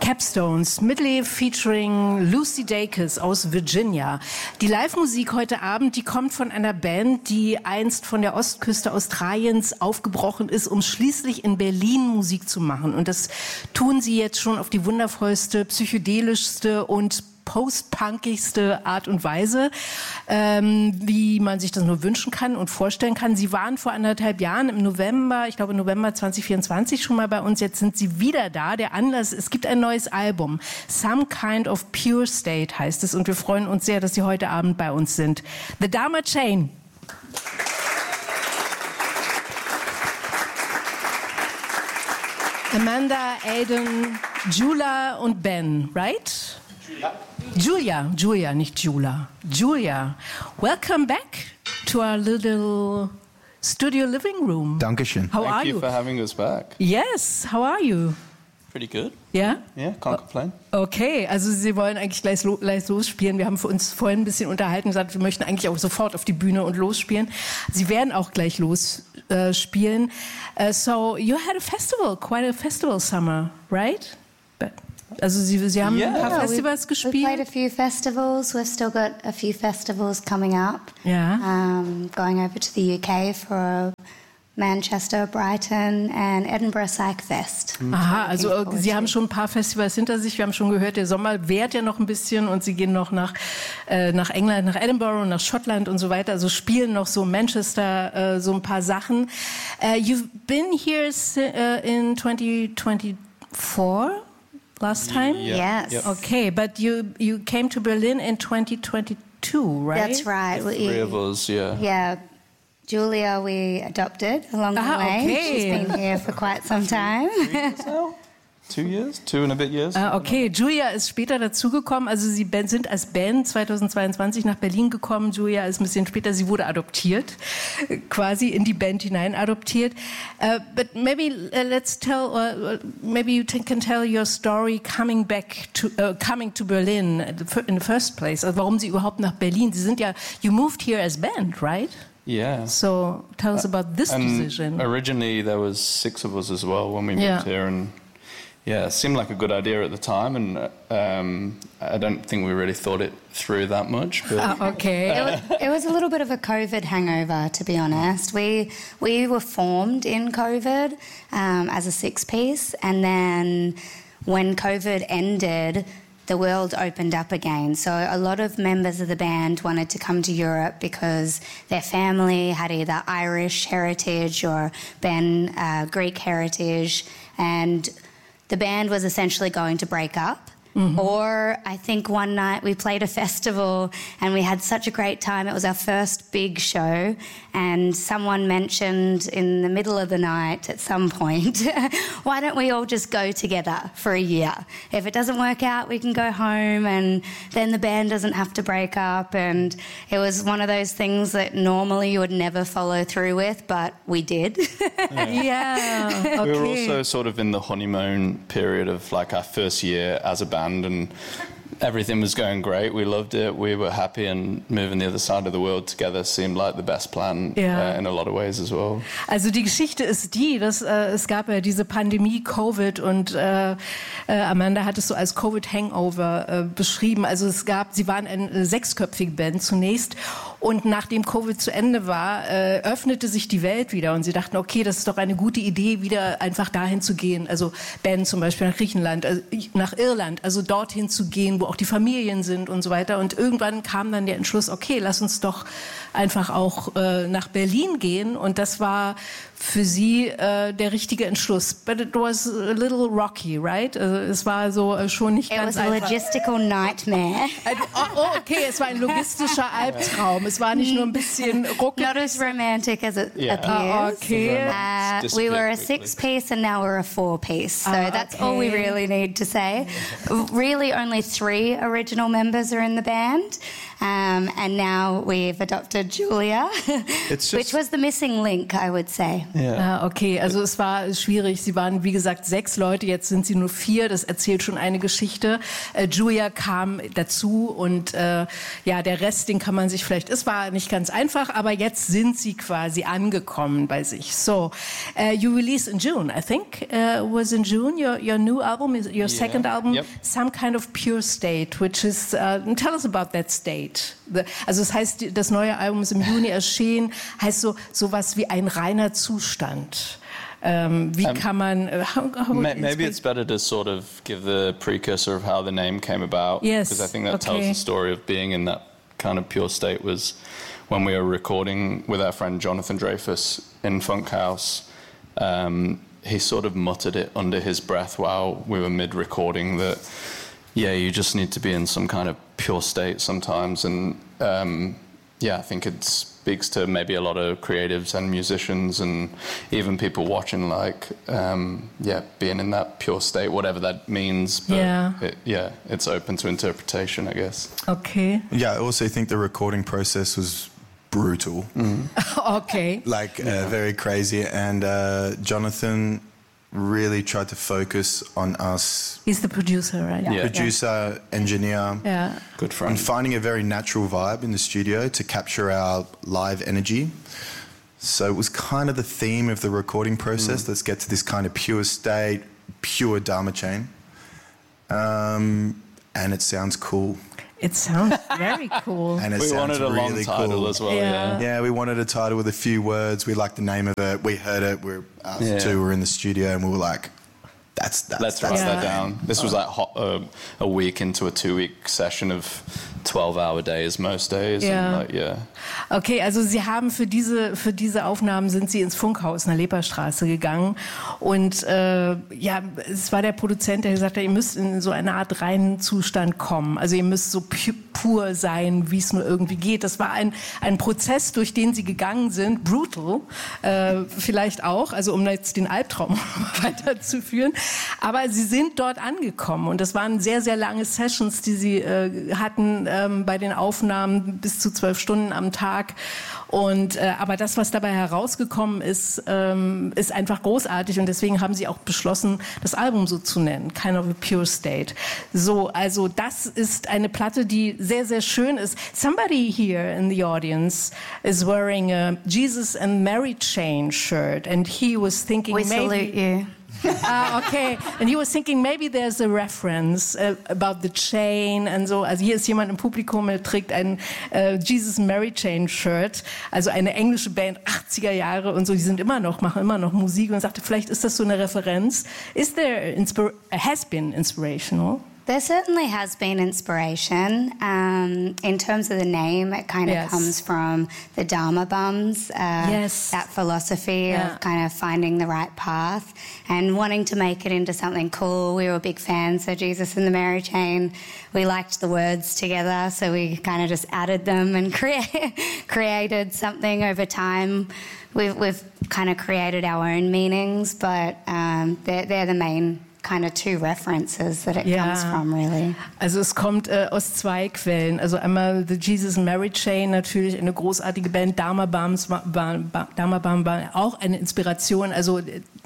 Capstones, Medley featuring Lucy Dacus aus Virginia. Die Live-Musik heute Abend, die kommt von einer Band, die einst von der Ostküste Australiens aufgebrochen ist, um schließlich in Berlin Musik zu machen. Und das tun sie jetzt schon auf die wundervollste, psychedelischste und post-punkigste Art und Weise, wie man sich das nur wünschen kann und vorstellen kann. Sie waren vor 1,5 Jahren im November, ich glaube November 2024 schon mal bei uns. Jetzt sind sie wieder da. Der Anlass, es gibt ein neues Album. Some Kind of Pure State heißt es. Und wir freuen uns sehr, dass sie heute Abend bei uns sind. The Dharma Chain. Amanda, Aiden, Jula und Ben, right? Julia, nicht Jula. Julia, welcome back to our little studio living room. Dankeschön. How are Thank you you? for having us back. Yes, how are you? Pretty good. Yeah? Yeah, can't complain. Okay, also Sie wollen eigentlich gleich losspielen. Wir haben für uns vorhin ein bisschen unterhalten und gesagt, wir möchten eigentlich auch sofort auf die Bühne und losspielen. Sie werden auch gleich losspielen. So, you had a festival, quite a festival summer, right? Also Sie haben ein paar Festivals gespielt? We played a few festivals. We've still got a few festivals coming up. Ja. Going over to the UK for Manchester, Brighton and Edinburgh Psych Fest. Aha, also Sie haben schon ein paar Festivals hinter sich. Wir haben schon gehört, der Sommer währt ja noch ein bisschen und Sie gehen noch nach England, nach Edinburgh und nach Schottland und so weiter. Also spielen noch so Manchester so ein paar Sachen. You've been here in 2024? Last time? Yes. Yep. Okay, but you came to Berlin in 2022, right? That's right. The three of us, yeah. Yeah. Julia, we adopted along the way. Okay. She's been here for quite some time. 2 years? 2 and a bit years? Okay, Julia ist später dazugekommen. Also Sie sind als Band 2022 nach Berlin gekommen. Julia ist ein bisschen später, sie wurde adoptiert, quasi in die Band hinein adoptiert. But maybe let's tell, maybe you can tell your story coming to Berlin in the first place. Also warum Sie überhaupt nach Berlin? Sie sind ja, you moved here as band, right? Yeah. So tell us about this decision. Originally there was 6 of us as well when we moved here, and yeah, it seemed like a good idea at the time, and I don't think we really thought it through that much. But Okay. It was a little bit of a COVID hangover, to be honest. We were formed in COVID as a 6-piece, and then when COVID ended, the world opened up again. So a lot of members of the band wanted to come to Europe because their family had either Irish heritage or Greek heritage, and the band was essentially going to break up. Mm-hmm. Or I think one night we played a festival and we had such a great time. It was our first big show, and someone mentioned in the middle of the night at some point, why don't we all just go together for a year? If it doesn't work out, we can go home, and then the band doesn't have to break up. And it was one of those things that normally you would never follow through with, but we did. Yeah. Okay. we were also sort of in the honeymoon period of like our first year as a band, and everything was going great. We loved it. We were happy, and moving the other side of the world together seemed like the best plan in a lot of ways as well. Also die Geschichte ist die, dass es gab ja diese Pandemie Covid, und Amanda hat es so als Covid-Hangover beschrieben. Also sie waren eine 6-köpfige Band zunächst, und nachdem Covid zu Ende war, öffnete sich die Welt wieder, und sie dachten, okay, das ist doch eine gute Idee, wieder einfach dahin zu gehen. Also Ben zum Beispiel nach Griechenland, nach Irland, also dorthin zu gehen, wo auch die Familien sind und so weiter. Und irgendwann kam dann der Entschluss, okay, lass uns doch einfach auch nach Berlin gehen. Und das war für sie der richtige Entschluss. But it was a little rocky, right? Also es war so schon nicht ganz einfach. It was a logistical nightmare. Okay, es war ein logistischer Albtraum. Es war nicht nur ein bisschen ruckelig. Not as romantic as it appears. Okay. We were a 6-piece and now we're a 4-piece. So that's all we really need to say. Really only 3 original members are in the band. And now we've adopted Julia, which was the missing link, I would say. Yeah. Okay, also es war schwierig. Sie waren, wie gesagt, 6 Leute, jetzt sind sie nur 4. Das erzählt schon eine Geschichte. Julia kam dazu, und der Rest, den kann man sich vielleicht, das war nicht ganz einfach, aber jetzt sind sie quasi angekommen bei sich. So, you released in June, I think, was in June, your new album, your second album, Some Kind of Pure State, which is, tell us about that state. Also das heißt, das neue Album ist im Juni erschienen, heißt sowas wie ein reiner Zustand. Wie kann man... maybe it's better to sort of give the precursor of how the name came about. Yes, because I think that tells the story of being in that kind of pure state was when we were recording with our friend Jonathan Dreyfus in Funkhaus. He sort of muttered it under his breath while we were mid-recording that, you just need to be in some kind of pure state sometimes. And I think it speaks to maybe a lot of creatives and musicians and even people watching, like, being in that pure state, whatever that means. But it's open to interpretation, I guess. Okay. Yeah, I also think the recording process was brutal. Okay. Like, very crazy. And Jonathan really tried to focus on us. He's the producer, right? Yeah. Producer, engineer. Yeah. Good friend. And finding a very natural vibe in the studio to capture our live energy. So it was kind of the theme of the recording process. Let's get to this kind of pure state, pure Dharma chain. And it sounds cool. It sounds very cool. And it we sounds wanted a long really title cool as well. Yeah, we wanted a title with a few words. We liked the name of it. We heard it. We were asked to. We were in the studio, and we were like, let's write that down. This was like a week into a 2-week session of 12-hour days most days. Yeah. And Okay, also Sie haben für diese Aufnahmen sind Sie ins Funkhaus in der Leperstraße gegangen und es war der Produzent, der gesagt hat, ihr müsst in so eine Art reinen Zustand kommen. Also ihr müsst so pur sein, wie es nur irgendwie geht. Das war ein Prozess, durch den Sie gegangen sind, brutal, vielleicht auch, also um jetzt den Albtraum weiterzuführen. Aber Sie sind dort angekommen und das waren sehr, sehr lange Sessions, die Sie hatten bei den Aufnahmen bis zu 12 Stunden am Tag. Und aber das, was dabei herausgekommen ist, ist einfach großartig und deswegen haben Sie auch beschlossen, das Album so zu nennen, Kind of a Pure State. So, also das ist eine Platte, die sehr, sehr schön ist. Somebody here in the audience is wearing a Jesus and Mary chain shirt and he was thinking We salute you. Okay. And he was thinking maybe there's a reference about the chain and so. Also hier ist jemand im Publikum, der trägt ein Jesus and Mary Chain Shirt, also eine englische Band 80er Jahre und so. Die sind machen immer noch Musik und sagte, vielleicht ist das so eine Referenz. Is there has been inspirational? There certainly has been inspiration. In terms of the name, it kind of comes from the Dharma Bums, that philosophy of kind of finding the right path and wanting to make it into something cool. We were big fans of Jesus and the Mary Chain. We liked the words together, so we kind of just added them and created something over time. We've kind of created our own meanings, but they're the main kind of two references that it comes from, really. Also es kommt aus zwei Quellen. Also einmal The Jesus and Mary Chain, natürlich eine großartige Band. Dharma Bum war auch eine Inspiration. Also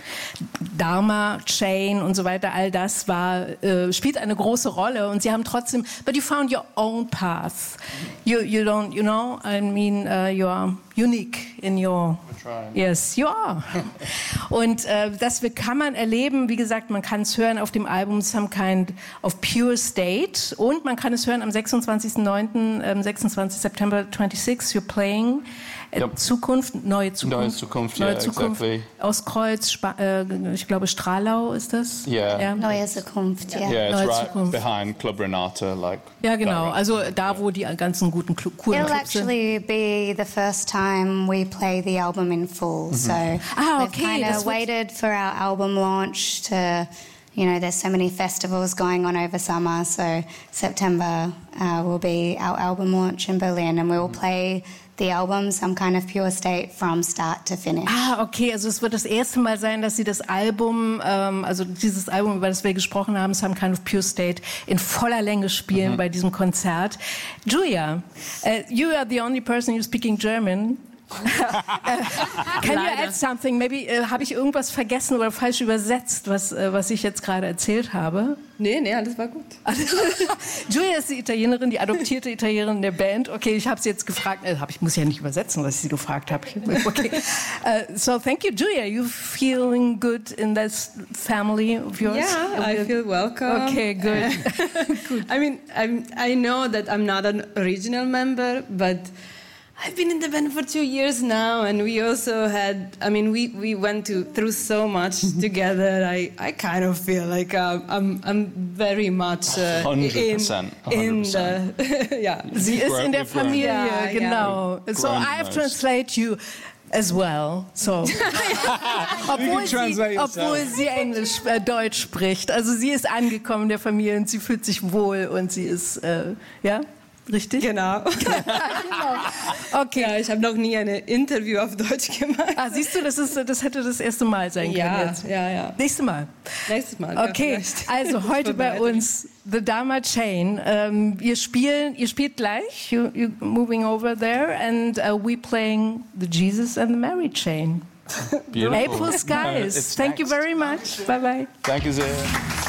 Dharma Chain und so weiter, all das spielt eine große Rolle. Und sie haben trotzdem, but you found your own path. You don't, I mean, you are unique in your... Yes, you are. Und das kann man erleben, wie gesagt, man kann es hören auf dem Album Some Kind of Pure State und man kann es hören am 26.09., 26. September 26, you're playing Zukunft, Neue Zukunft. Neue Zukunft. Exactly. Aus Kreuz, ich glaube Stralau ist das. Neue Zukunft, Yeah, it's Neue right Zukunft. behind Club Renata, like. Ja, genau. Also da, wo die ganzen guten coolen It'll Clubs sind. actually be the first time we play the album in full. So we've kind of waited for our album launch to, there's so many festivals going on over summer. So September will be our album launch in Berlin and we will play the album Some Kind of Pure State from start to finish. Okay, also es wird das erste Mal sein, dass Sie das Album, also dieses Album, über das wir gesprochen haben, Some Kind of Pure State, in voller Länge spielen bei diesem Konzert. Julia, you are the only person who's speaking German. Can you add something? Maybe habe ich irgendwas vergessen oder falsch übersetzt, was ich jetzt gerade erzählt habe? Nee, alles war gut. Giulia ist die Italienerin, die adoptierte Italienerin der Band. Okay, ich habe sie jetzt gefragt. Ich muss ja nicht übersetzen, was ich sie gefragt habe. Okay. So thank you, Giulia. You feeling good in this family of yours? Yeah, I feel welcome. Okay, good. Good. I mean, I know that I'm not an original member, but I've been in the band for 2 years now, and we also had, we went through so much together. I kind of feel like I'm very much 100%. in the, yeah. Sie ist in der Familie, Ja, genau. ja. So I have translate you as well. So. obwohl sie Deutsch spricht. Also sie ist angekommen in der Familie und sie fühlt sich wohl und sie ist, ja? Richtig? Genau. Okay. Ja, ich habe noch nie ein Interview auf Deutsch gemacht. Siehst du, das hätte das erste Mal sein können jetzt. Ja. Nächstes Mal. Nächstes Mal. Okay, ja, also heute bei uns The Dharma Chain. Ihr spielt gleich. You're moving over there and we playing the Jesus and the Mary Chain. Beautiful. April Skies. Thank you very much. Bye bye. Danke sehr.